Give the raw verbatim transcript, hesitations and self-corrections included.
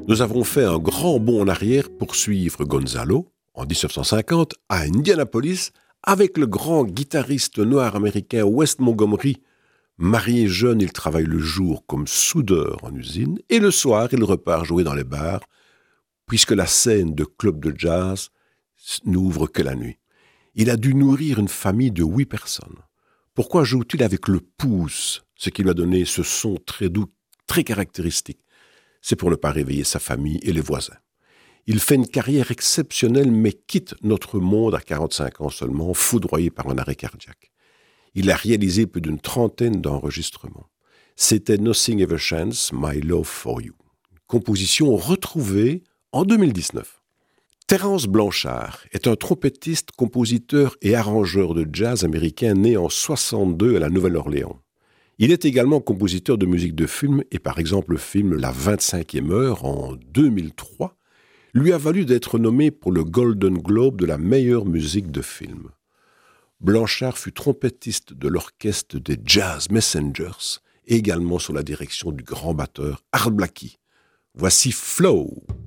Nous avons fait un grand bond en arrière pour suivre Gonzalo, en dix-neuf cent cinquante, à Indianapolis, avec le grand guitariste noir américain Wes Montgomery. Marié jeune, il travaille le jour comme soudeur en usine, et le soir, il repart jouer dans les bars, puisque la scène de club de jazz n'ouvre que la nuit. Il a dû nourrir une famille de huit personnes. Pourquoi joue-t-il avec le pouce, ce qui lui a donné ce son très doux, très caractéristique? C'est pour ne pas réveiller sa famille et les voisins. Il fait une carrière exceptionnelle, mais quitte notre monde à quarante-cinq ans seulement, foudroyé par un arrêt cardiaque. Il a réalisé plus d'une trentaine d'enregistrements. C'était Nothing Ever Chance, My Love for You. Une composition retrouvée en deux mille dix-neuf. Terence Blanchard est un trompettiste, compositeur et arrangeur de jazz américain né en soixante-deux à la Nouvelle-Orléans. Il est également compositeur de musique de film et par exemple le film La vingt-cinquième heure en deux mille trois lui a valu d'être nommé pour le Golden Globe de la meilleure musique de film. Blanchard fut trompettiste de l'orchestre des Jazz Messengers et également sous la direction du grand batteur Art Blakey. Voici Flow.